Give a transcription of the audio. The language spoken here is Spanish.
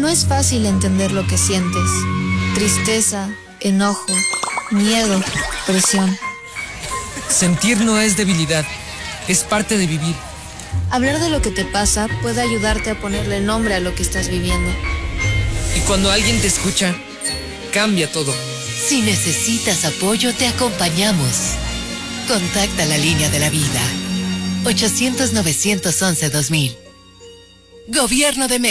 No es fácil entender lo que sientes. Tristeza, enojo, miedo, presión. Sentir no es debilidad, es parte de vivir. Hablar de lo que te pasa puede ayudarte a ponerle nombre a lo que estás viviendo. Y cuando alguien te escucha, cambia todo. Si necesitas apoyo, te acompañamos. Contacta la línea de la vida. 800-911-2000. Gobierno de México.